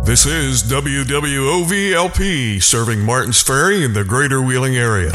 This is WWOV-LP, serving Martins Ferry in the greater Wheeling area.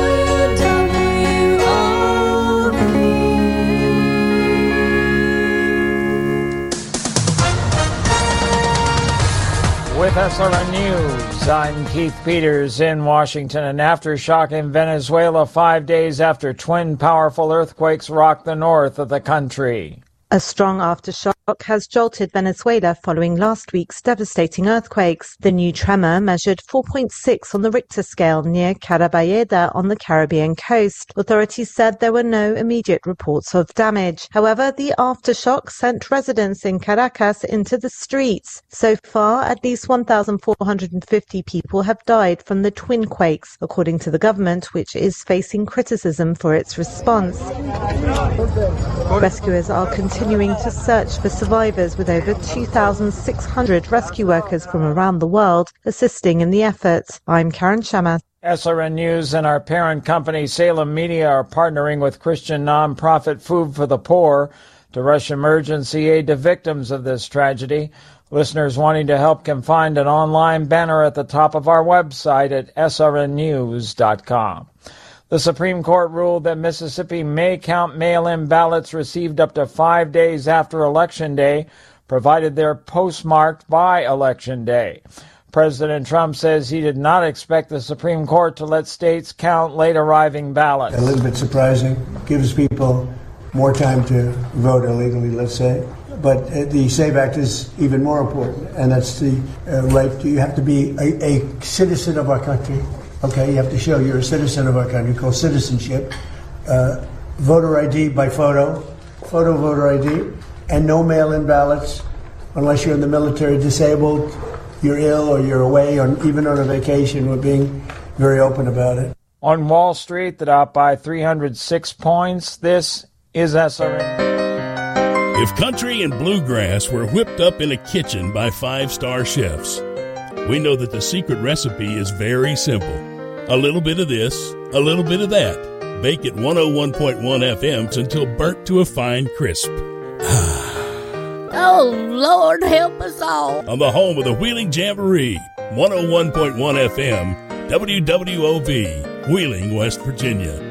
With SRN News, I'm Keith Peters in Washington. An aftershock in Venezuela 5 days after twin powerful earthquakes rocked the north of the country. A strong aftershock has jolted Venezuela following last week's devastating earthquakes. The new tremor measured 4.6 on the Richter scale near Carabayeda on the Caribbean coast. Authorities said there were no immediate reports of damage. However, the aftershock sent residents in Caracas into the streets. So far, at least 1,450 people have died from the twin quakes, according to the government, which is facing criticism for its response. Rescuers are continuing to search for survivors, with over 2,600 rescue workers from around the world assisting in the effort. I'm Karen Shammas. SRN News and our parent company Salem Media are partnering with Christian nonprofit Food for the Poor to rush emergency aid to victims of this tragedy. Listeners wanting to help can find an online banner at the top of our website at srnnews.com. The Supreme Court ruled that Mississippi may count mail-in ballots received up to 5 days after Election Day, provided they're postmarked by Election Day. President Trump says he did not expect the Supreme Court to let states count late-arriving ballots. A little bit surprising. Gives people more time to vote illegally, let's say. But the SAVE Act is even more important, and that's the right. You have to be a citizen of our country. Okay, you have to show you're a citizen of our country, called citizenship. Voter ID by photo voter ID, and no mail-in ballots unless you're in the military, disabled, you're ill, or you're away, or even on a vacation. We're being very open about it. On Wall Street, the Dow by 306 points. This is SRN. If country and bluegrass were whipped up in a kitchen by five-star chefs, we know that the secret recipe is very simple. A little bit of this, a little bit of that. Bake at 101.1 FMs until burnt to a fine crisp. Oh, Lord, help us all. On the home of the Wheeling Jamboree, 101.1 FM, WWOV, Wheeling, West Virginia.